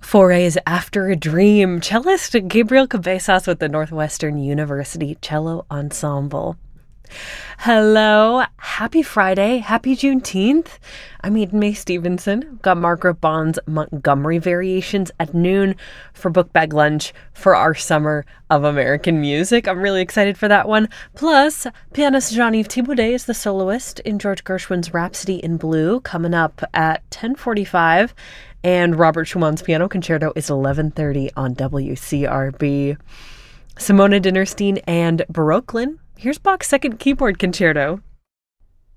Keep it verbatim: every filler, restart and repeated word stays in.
Forays After a Dream, cellist Gabriel Cabezas with the Northwestern University Cello Ensemble. Hello, happy Friday, happy Juneteenth. I'm Eden May Stevenson. Got Margaret Bond's Montgomery Variations at noon for Book Bag Lunch for our Summer of American Music. I'm really excited for that one. Plus, pianist Jean-Yves Thibaudet is the soloist in George Gershwin's Rhapsody in Blue, coming up at ten forty-five. And Robert Schumann's Piano Concerto is eleven thirty on W C R B. Simona Dinnerstein and Baroquelin. Here's Bach's Second Keyboard Concerto.